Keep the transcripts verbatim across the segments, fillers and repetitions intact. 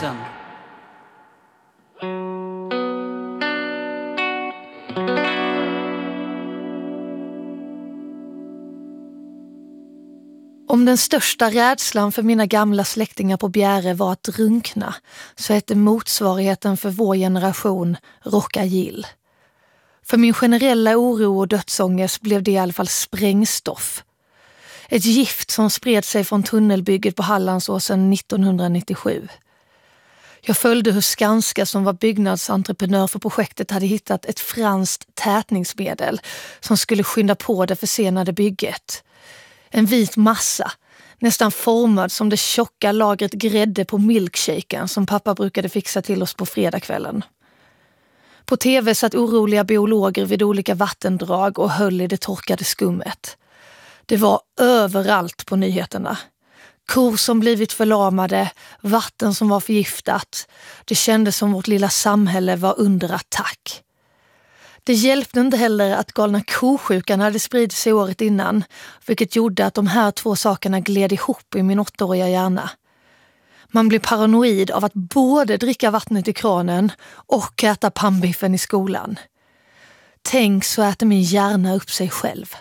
Rälsen. Om den största rädslan för mina gamla släktingar på Bjäre var att drunkna, så hette motsvarigheten för vår generation Rocka Gill. För min generella oro och dödsångest blev det i alla fall sprängstoff. Ett gift som spred sig från tunnelbygget på Hallandsåsen nittonhundranittiosju. Jag följde hur Skanska, som var byggnadsentreprenör för projektet, hade hittat ett franskt tätningsmedel som skulle skynda på det försenade bygget. En vit massa, nästan formad som det tjocka lagret grädde på milkshaken som pappa brukade fixa till oss på fredagskvällen. På tv satt oroliga biologer vid olika vattendrag och höll i det torkade skummet. Det var överallt på nyheterna. Kor som blivit förlamade, vatten som var förgiftat. Det kändes som vårt lilla samhälle var under attack. Det hjälpte inte heller att galna kosjukan hade spridit sig året innan, vilket gjorde att de här två sakerna gled ihop i min åttaåriga hjärna. Man blir paranoid av att både dricka vattnet i kranen och äta pannbiffen i skolan. Tänk, så äter min hjärna upp sig själv.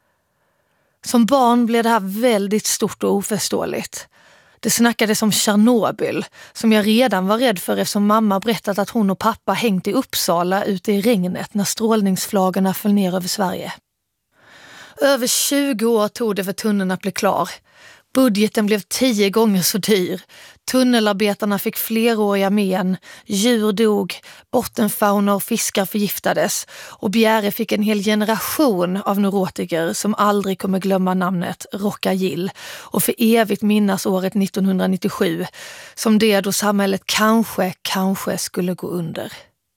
Som barn blev det här väldigt stort och oförståeligt. Det snackades om Tjernobyl, som jag redan var rädd för eftersom mamma berättat att hon och pappa hängt i Uppsala ute i regnet när strålningsflagorna föll ner över Sverige. Över tjugo år tog det för tunneln att bli klar. Budgeten blev tio gånger så dyr. Tunnelarbetarna fick fleråriga men, djur dog, bottenfauna och fiskar förgiftades och Bjäre fick en hel generation av neurotiker som aldrig kommer glömma namnet Rocka Gill och för evigt minnas året nittonhundranittiosju som det då samhället kanske, kanske skulle gå under.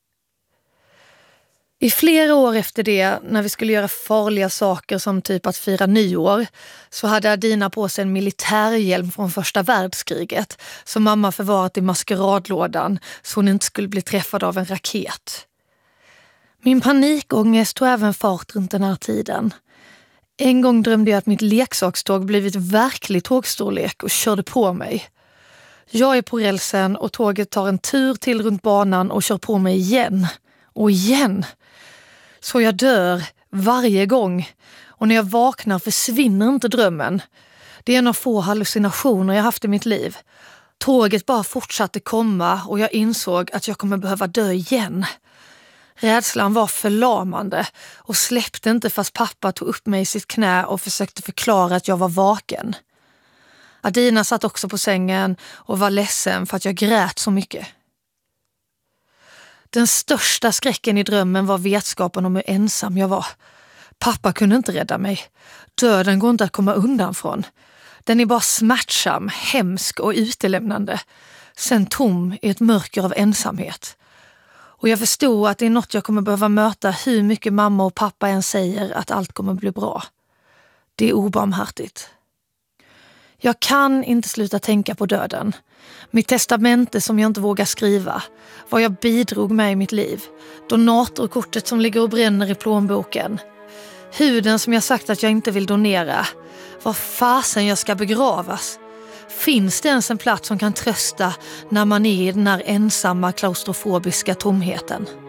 I flera år efter det, när vi skulle göra farliga saker som typ att fira nyår, så hade Adina på sig en militärhjälm från första världskriget som mamma förvarat i maskeradlådan så hon inte skulle bli träffad av en raket. Min panikångest tog även fart runt den här tiden. En gång drömde jag att mitt leksakståg blivit verklig tågstorlek och körde på mig. Jag är på rälsen och tåget tar en tur till runt banan och kör på mig igen. Och igen. Så jag dör varje gång. Och när jag vaknar försvinner inte drömmen. Det är en av få hallucinationer jag haft i mitt liv. Tåget bara fortsatte komma och jag insåg att jag kommer behöva dö igen. Rädslan var förlamande och släppte inte fast pappa tog upp mig i sitt knä och försökte förklara att jag var vaken. Adina satt också på sängen och var ledsen för att jag grät så mycket. Den största skräcken i drömmen var vetskapen om hur ensam jag var. Pappa kunde inte rädda mig. Döden går inte att komma undan från. Den är bara smärtsam, hemsk och utelämnande. Sen tom i ett mörker av ensamhet. Och jag förstod att det är något jag kommer behöva möta hur mycket mamma och pappa än säger att allt kommer bli bra. Det är obarmhärtigt. Jag kan inte sluta tänka på döden. Mitt testamente som jag inte vågar skriva. Vad jag bidrog med i mitt liv. Donatorkortet som ligger och bränner i plånboken. Huden som jag sagt att jag inte vill donera. Var fasen jag ska begravas. Finns det ens en plats som kan trösta när man är i den här ensamma klaustrofobiska tomheten?